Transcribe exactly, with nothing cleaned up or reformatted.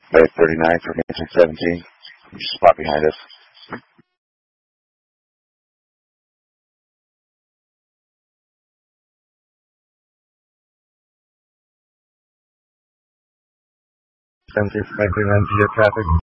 Bay thirty-nine for Mason seventeen. Just spot behind us. Center Franklin and via traffic.